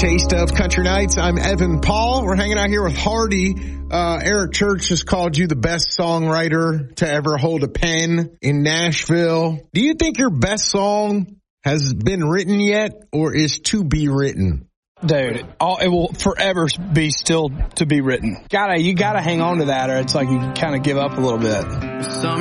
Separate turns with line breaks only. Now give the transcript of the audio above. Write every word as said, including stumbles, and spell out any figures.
taste of Country Nights. I'm Evan Paul. We're hanging out here with Hardy. Uh, Eric Church has called you the best songwriter to ever hold a pen in Nashville. Do you think your best song has been written yet or is to be written?
Dude, all, it will forever be still to be written. Gotta, you gotta hang on to that or it's like you kind of give up a little bit.
Summer